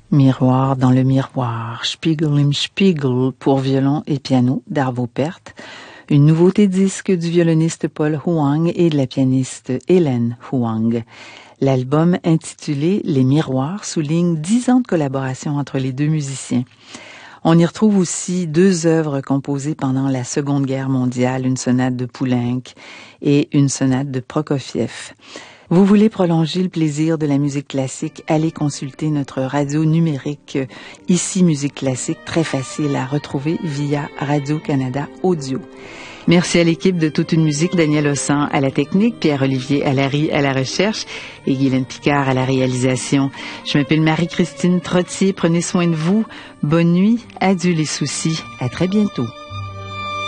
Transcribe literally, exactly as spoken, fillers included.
Miroir dans le miroir, Spiegel im Spiegel pour violon et piano d'Arvo Pärt, une nouveauté disque du violoniste Paul Hoang et de la pianiste Hélène Hoang. L'album intitulé Les Miroirs souligne dix ans de collaboration entre les deux musiciens. On y retrouve aussi deux œuvres composées pendant la Seconde Guerre mondiale, une sonate de Poulenc et une sonate de Prokofiev. Vous voulez prolonger le plaisir de la musique classique? Allez consulter notre radio numérique Ici Musique Classique, très facile à retrouver via Radio-Canada Audio. Merci à l'équipe de Toute une musique, Daniel Ossan à la technique, Pierre-Olivier Allary à la recherche et Guylaine Picard à la réalisation. Je m'appelle Marie-Christine Trottier, prenez soin de vous, bonne nuit, adieu les soucis, à très bientôt.